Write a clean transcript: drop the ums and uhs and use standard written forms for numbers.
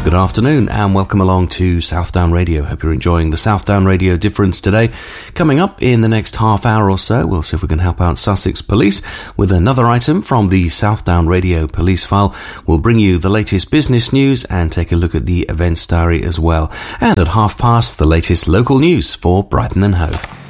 Good afternoon and welcome along to Southdown Radio. Hope you're enjoying the Southdown Radio Difference today. Coming up in the next half hour or so, we'll see if we can help out Sussex Police with another item from the Southdown Radio Police File. We'll bring you the latest business news and take a look at the events diary as well. And at past, the latest local news for Brighton and Hove.